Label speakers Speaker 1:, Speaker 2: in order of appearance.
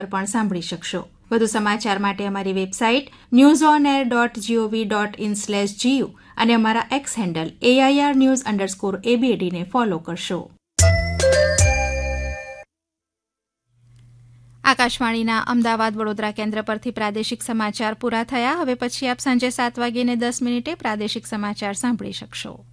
Speaker 1: પણ સાંભળી શકશો. વધુ સમાચાર માટે અમારી વેબસાઇટ newsonair.gov.in/gu અને અમારા એક્સ હેન્ડલ AIRnews_ABD ને ફોલો કરશો. આકાશવાણીના અમદાવાદ વડોદરા કેન્દ્ર પરથી પ્રાદેશિક સમાચાર પૂરા થયા. હવે પછી આપ સાંજે 7:10 પ્રાદેશિક સમાચાર સાંભળી શકશો.